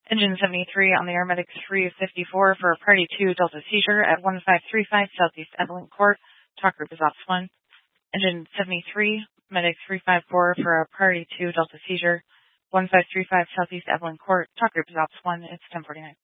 Engine 73 on the air, Medic 354 for a Party 2 Delta seizure at 1535 Southeast Evelyn Court. Talk group is Ops 1. Engine 73, Medic 354 for a Party 2 Delta seizure, 1535 Southeast Evelyn Court. Talk group is Ops 1. It's 1049.